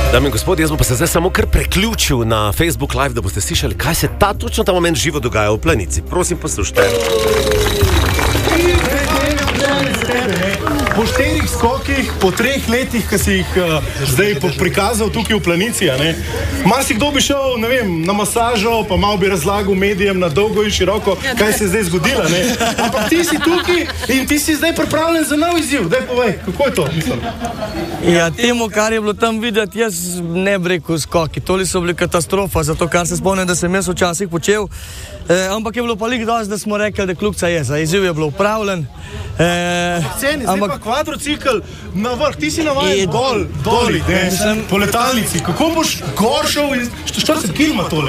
Dame in gospodje, jaz bom pa se zdaj samo kar preključil na Facebook Live, da boste slišali, kaj se točno ta moment živo dogaja v Planici. Prosim, poslušajte. Po 4 skokih, po 3 letih, ki si jih zdaj prikazal tukaj v Planici, marsikdo bi šel, ne vem, na masažo, pa malo bi razlagal medijem na dolgo in široko, kaj se je zdaj zgodilo, Ampak ti si tukaj in ti si zdaj pripravljen za nov izziv. Daj povej, kako je to? Ja, temu, kar je bilo tam videti, jaz ne bi rekel skoki. Toli so bili katastrofa, zato kar se spomnim, da sem jaz včasih počel. Ampak je bilo pa lik dosti, da smo rekli, da klukca je. Za izziv je bilo upravljen. Ceni, zdaj pa kvadrocikl na vrh, ti si navajen dol, po letalnici. Kako boš gor šel in 40 km tole?